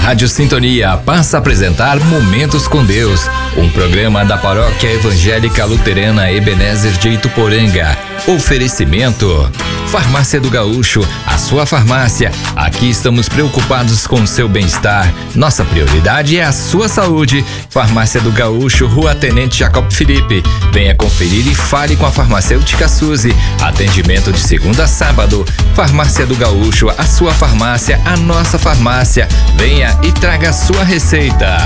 Rádio Sintonia passa a apresentar Momentos com Deus, um programa da Paróquia Evangélica Luterana Ebenezer de Ituporanga. Oferecimento: Farmácia do Gaúcho, a sua farmácia. Aqui estamos preocupados com o seu bem-estar. Nossa prioridade é a sua saúde. Farmácia do Gaúcho, Rua Tenente Jacob Felipe. Venha conferir e fale com a farmacêutica Suzy. Atendimento de segunda a sábado. Farmácia do Gaúcho, a sua farmácia, a nossa farmácia. Venha e traga a sua receita.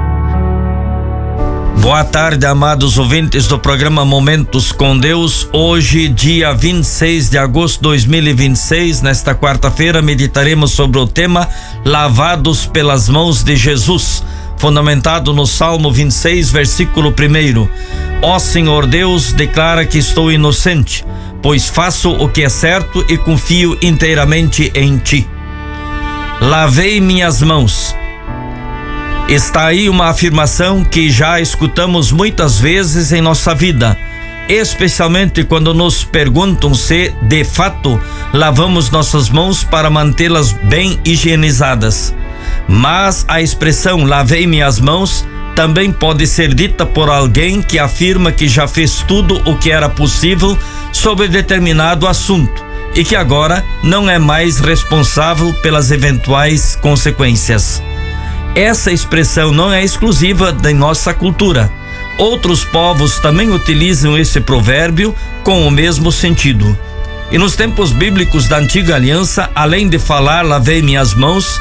Boa tarde, amados ouvintes do programa Momentos com Deus. Hoje, dia 26 de agosto de 2026, nesta quarta-feira, meditaremos sobre o tema Lavados pelas mãos de Jesus, fundamentado no Salmo 26, versículo 1. Ó Senhor Deus, declara que estou inocente, pois faço o que é certo e confio inteiramente em Ti. Lavei minhas mãos. Está aí uma afirmação que já escutamos muitas vezes em nossa vida, especialmente quando nos perguntam se, de fato, lavamos nossas mãos para mantê-las bem higienizadas. Mas a expressão lavei minhas mãos também pode ser dita por alguém que afirma que já fez tudo o que era possível sobre determinado assunto e que agora não é mais responsável pelas eventuais consequências. Essa expressão não é exclusiva da nossa cultura. Outros povos também utilizam esse provérbio com o mesmo sentido. E nos tempos bíblicos da Antiga Aliança, além de falar lavei minhas mãos,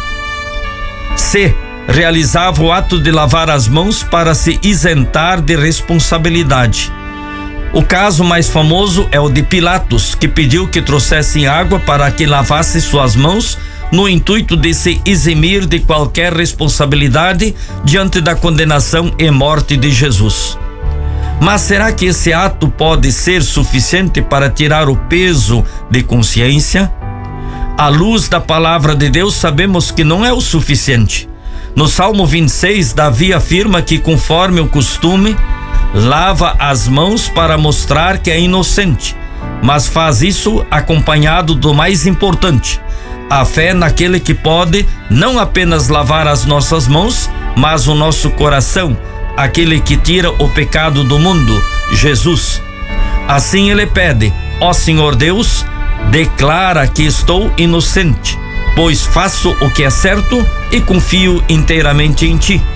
se realizava o ato de lavar as mãos para se isentar de responsabilidade. O caso mais famoso é o de Pilatos, que pediu que trouxessem água para que lavasse suas mãos no intuito de se eximir de qualquer responsabilidade diante da condenação e morte de Jesus. Mas será que esse ato pode ser suficiente para tirar o peso de consciência? À luz da palavra de Deus, sabemos que não é o suficiente. No Salmo 26, Davi afirma que, conforme o costume, lava as mãos para mostrar que é inocente, mas faz isso acompanhado do mais importante: a fé naquele que pode não apenas lavar as nossas mãos, mas o nosso coração, aquele que tira o pecado do mundo, Jesus. Assim ele pede: ó Senhor Deus, declara que estou inocente, pois faço o que é certo e confio inteiramente em Ti.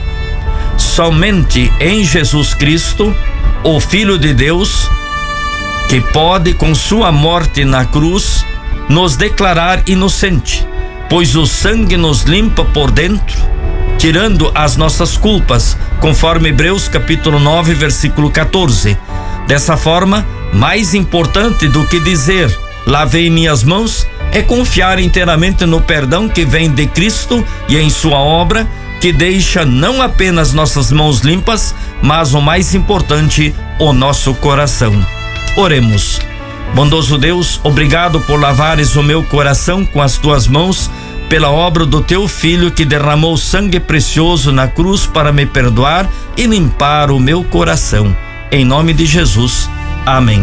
Somente em Jesus Cristo, o Filho de Deus, que pode com sua morte na cruz nos declarar inocente, pois o sangue nos limpa por dentro, tirando as nossas culpas, conforme Hebreus capítulo 9, versículo 14. Dessa forma, mais importante do que dizer lavei minhas mãos é confiar inteiramente no perdão que vem de Cristo e em sua obra, que deixa não apenas nossas mãos limpas, mas o mais importante, o nosso coração. Oremos. Bondoso Deus, obrigado por lavares o meu coração com as tuas mãos, pela obra do teu Filho que derramou sangue precioso na cruz para me perdoar e limpar o meu coração. Em nome de Jesus. Amém.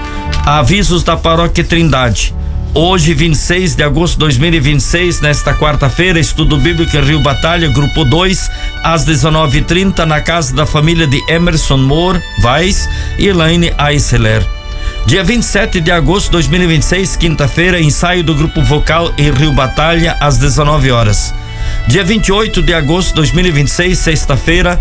Avisos da Paróquia Trindade. Hoje, 26 de agosto de 2026, nesta quarta-feira, estudo bíblico em Rio Batalha, grupo 2, às 19h30, na casa da família de Emerson Moore Weiss e Elaine Eisler. Dia 27 de agosto de 2026, quinta-feira, ensaio do grupo vocal em Rio Batalha, às 19 horas. Dia 28 de agosto de 2026, sexta-feira,